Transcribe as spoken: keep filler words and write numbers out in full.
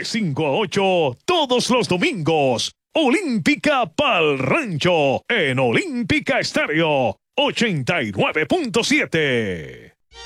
de cinco a ocho todos los domingos. Olímpica Pal Rancho en Olímpica Estéreo ochenta y nueve punto siete.